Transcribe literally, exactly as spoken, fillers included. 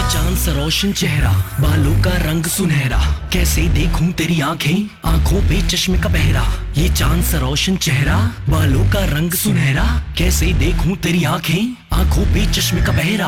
चांद सा रोशन चेहरा, बालों का रंग सुनहरा, कैसे देखूं तेरी आंखें आंखों पे चश्मे का पहरा। ये चांद सा रोशन चेहरा, बालों का रंग सुनहरा, कैसे देखूं तेरी आंखें आंखों पे चश्मे का पहरा।